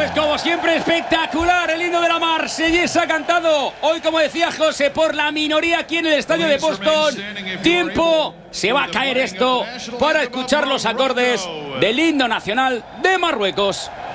Pues como siempre, espectacular el himno de la Marsellesa cantado hoy, como decía José, por la minoría aquí en el estadio de Boston. Tiempo, se va a caer esto para escuchar los acordes del himno nacional de Marruecos.